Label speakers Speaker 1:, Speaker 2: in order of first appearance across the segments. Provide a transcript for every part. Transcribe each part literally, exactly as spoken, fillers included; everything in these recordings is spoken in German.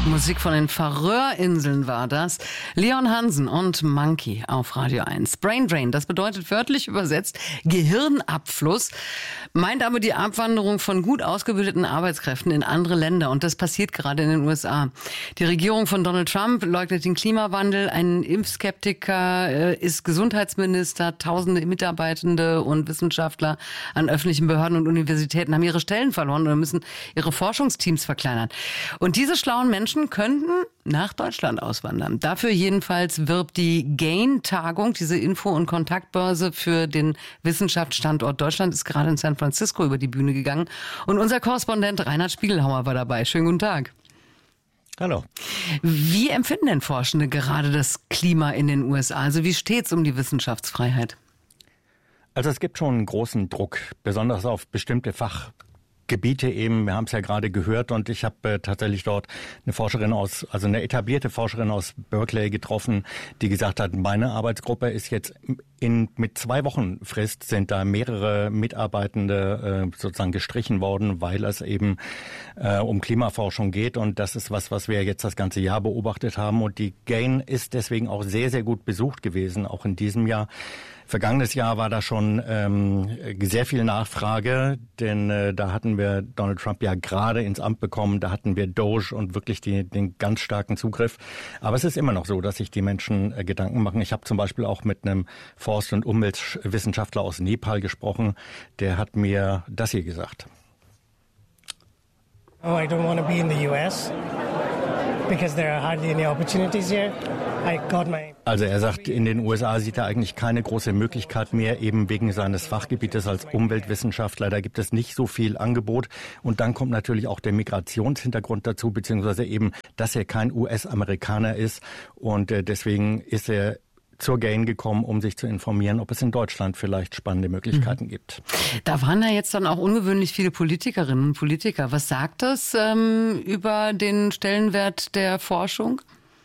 Speaker 1: Musik von den Färöerinseln war das. Leon Hansen und Monkey auf Radio eins. Brain Drain, das bedeutet wörtlich übersetzt Gehirnabfluss, meint aber die Abwanderung von gut ausgebildeten Arbeitskräften in andere Länder. Und das passiert gerade in den U S A. Die Regierung von Donald Trump leugnet den Klimawandel. Ein Impfskeptiker äh, ist Gesundheitsminister. Tausende Mitarbeitende und Wissenschaftler an öffentlichen Behörden und Universitäten haben ihre Stellen verloren oder müssen ihre Forschungsteams verkleinern. Und diese schlauen Menschen könnten nach Deutschland auswandern. Dafür jedenfalls wirbt die GAIN-Tagung, diese Info- und Kontaktbörse für den Wissenschaftsstandort Deutschland, ist gerade in San Francisco über die Bühne gegangen. Und unser Korrespondent Reinhard Spiegelhauer war dabei. Schönen guten Tag.
Speaker 2: Hallo.
Speaker 1: Wie empfinden denn Forschende gerade das Klima in den U S A? Also wie steht's um die Wissenschaftsfreiheit?
Speaker 2: Also es gibt schon einen großen Druck, besonders auf bestimmte Fach. Gebiete eben, wir haben es ja gerade gehört, und ich habe äh, tatsächlich dort eine Forscherin aus, also eine etablierte Forscherin aus Berkeley getroffen, die gesagt hat, meine Arbeitsgruppe ist jetzt in, mit zwei Wochen Frist sind da mehrere Mitarbeitende äh, sozusagen gestrichen worden, weil es eben äh, um Klimaforschung geht, und das ist was, was wir jetzt das ganze Jahr beobachtet haben, und die GAIN ist deswegen auch sehr, sehr gut besucht gewesen, auch in diesem Jahr. Vergangenes Jahr war da schon ähm, sehr viel Nachfrage, denn äh, da hatten wir Donald Trump ja gerade ins Amt bekommen, da hatten wir Doge und wirklich die, den ganz starken Zugriff. Aber es ist immer noch so, dass sich die Menschen äh, Gedanken machen. Ich habe zum Beispiel auch mit einem Forst- und Umweltwissenschaftler aus Nepal gesprochen, der hat mir das hier gesagt.
Speaker 3: Oh, I don't want to be in the U S because there are hardly any opportunities here. I got my
Speaker 2: Also er sagt, in den U S A sieht er eigentlich keine große Möglichkeit mehr, eben wegen seines Fachgebietes als Umweltwissenschaftler. Da gibt es nicht so viel Angebot. Und dann kommt natürlich auch der Migrationshintergrund dazu, beziehungsweise eben, dass er kein U S-Amerikaner ist. Und äh, deswegen ist er zur GAIN gekommen, um sich zu informieren, ob es in Deutschland vielleicht spannende Möglichkeiten mhm. gibt.
Speaker 1: Da waren ja jetzt dann auch ungewöhnlich viele Politikerinnen und Politiker. Was sagt das ähm, über den Stellenwert der Forschung?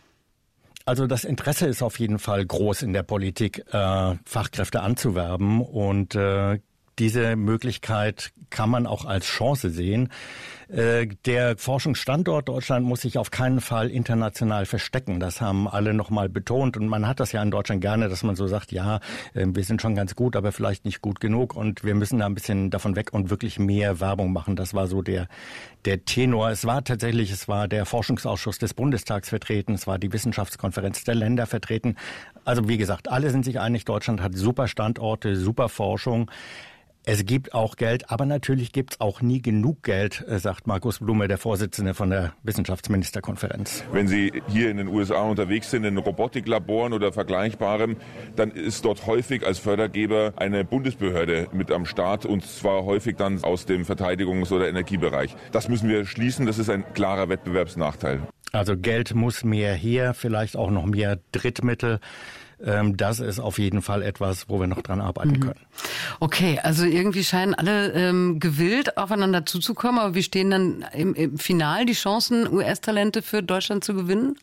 Speaker 2: Also das Interesse ist auf jeden Fall groß in der Politik, äh, Fachkräfte anzuwerben, und äh, diese Möglichkeit kann man auch als Chance sehen. Äh, der Forschungsstandort Deutschland muss sich auf keinen Fall international verstecken. Das haben alle nochmal betont, und man hat das ja in Deutschland gerne, dass man so sagt, ja, äh, wir sind schon ganz gut, aber vielleicht nicht gut genug, und wir müssen da ein bisschen davon weg und wirklich mehr Werbung machen. Das war so der der Tenor. Es war tatsächlich, es war der Forschungsausschuss des Bundestags vertreten, es war die Wissenschaftskonferenz der Länder vertreten. Also wie gesagt, alle sind sich einig, Deutschland hat super Standorte, super Forschung. Es gibt auch Geld, aber natürlich gibt es auch nie genug Geld, sagt Markus Blume, der Vorsitzende von der Wissenschaftsministerkonferenz.
Speaker 4: Wenn Sie hier in den U S A unterwegs sind, in Robotiklaboren oder Vergleichbarem, dann ist dort häufig als Fördergeber eine Bundesbehörde mit am Start, und zwar häufig dann aus dem Verteidigungs- oder Energiebereich. Das müssen wir schließen, das ist ein klarer Wettbewerbsnachteil.
Speaker 2: Also Geld muss mehr her, vielleicht auch noch mehr Drittmittel. Das ist auf jeden Fall etwas, wo wir noch dran arbeiten können.
Speaker 1: Okay, also irgendwie scheinen alle ähm, gewillt, aufeinander zuzukommen. Aber wie stehen dann im, im Final die Chancen, U S-Talente für Deutschland zu gewinnen?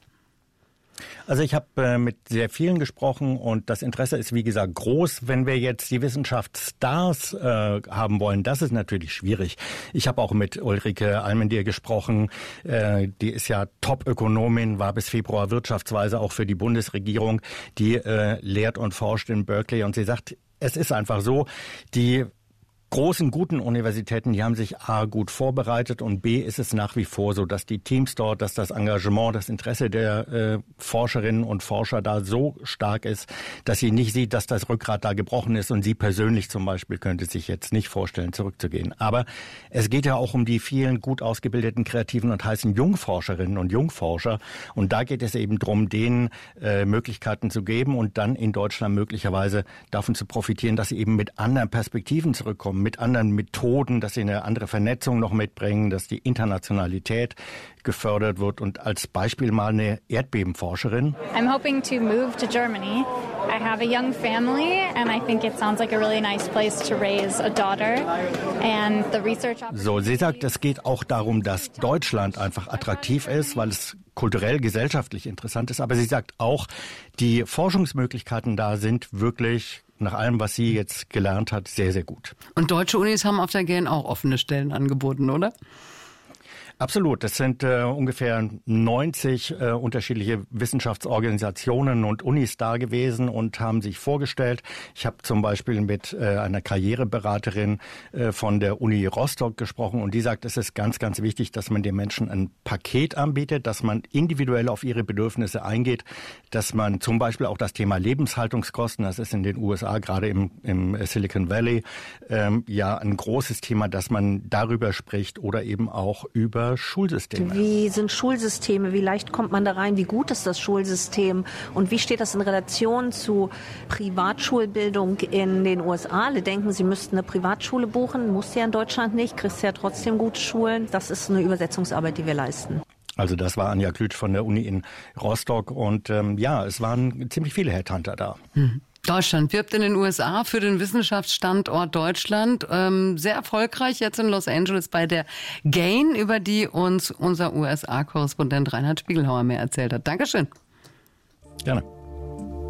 Speaker 2: Also ich habe äh, mit sehr vielen gesprochen, und das Interesse ist, wie gesagt, groß. Wenn wir jetzt die Wissenschaftsstars äh, haben wollen, das ist natürlich schwierig. Ich habe auch mit Ulrike Almendier gesprochen. Äh, die ist ja Top-Ökonomin, war bis Februar Wirtschaftsweise auch für die Bundesregierung. Die äh, lehrt und forscht in Berkeley, und sie sagt, es ist einfach so, die großen, guten Universitäten, die haben sich A, gut vorbereitet, und B, ist es nach wie vor so, dass die Teams dort, dass das Engagement, das Interesse der äh, Forscherinnen und Forscher da so stark ist, dass sie nicht sieht, dass das Rückgrat da gebrochen ist, und sie persönlich zum Beispiel könnte sich jetzt nicht vorstellen, zurückzugehen. Aber es geht ja auch um die vielen gut ausgebildeten, kreativen und heißen Jungforscherinnen und Jungforscher, und da geht es eben darum, denen äh, Möglichkeiten zu geben und dann in Deutschland möglicherweise davon zu profitieren, dass sie eben mit anderen Perspektiven zurückkommen, mit anderen Methoden, dass sie eine andere Vernetzung noch mitbringen, dass die Internationalität gefördert wird. Und als Beispiel mal eine Erdbebenforscherin.
Speaker 5: I'm hoping to move to Germany. I have a young family and I think it sounds like a really nice place to raise a daughter. And the research
Speaker 2: So, sie sagt, es geht auch darum, dass Deutschland einfach attraktiv ist, weil es kulturell, gesellschaftlich interessant ist. Aber sie sagt auch, die Forschungsmöglichkeiten da sind wirklich, nach allem, was sie jetzt gelernt hat, sehr, sehr gut.
Speaker 1: Und deutsche Unis haben auf der GAIN auch offene Stellen angeboten, oder?
Speaker 2: Absolut. Es sind äh, ungefähr neunzig äh, unterschiedliche Wissenschaftsorganisationen und Unis da gewesen und haben sich vorgestellt. Ich habe zum Beispiel mit äh, einer Karriereberaterin äh, von der Uni Rostock gesprochen und die sagt, es ist ganz, ganz wichtig, dass man den Menschen ein Paket anbietet, dass man individuell auf ihre Bedürfnisse eingeht, dass man zum Beispiel auch das Thema Lebenshaltungskosten, das ist in den U S A, gerade im, im Silicon Valley, ähm, ja ein großes Thema, dass man darüber spricht oder eben auch über Schulsysteme.
Speaker 6: Wie sind Schulsysteme? Wie leicht kommt man da rein? Wie gut ist das Schulsystem? Und wie steht das in Relation zu Privatschulbildung in den U S A? Alle denken, sie müssten eine Privatschule buchen. Musst ja in Deutschland nicht. Kriegst ja trotzdem gute Schulen. Das ist eine Übersetzungsarbeit, die wir leisten.
Speaker 2: Also das war Anja Klütsch von der Uni in Rostock. Und ähm, ja, es waren ziemlich viele Headhunter da.
Speaker 1: Mhm. Deutschland wirbt in den U S A für den Wissenschaftsstandort Deutschland. Ähm, sehr erfolgreich jetzt in Los Angeles bei der GAIN, über die uns unser U S A-Korrespondent Reinhard Spiegelhauer mehr erzählt hat. Dankeschön.
Speaker 2: Gerne.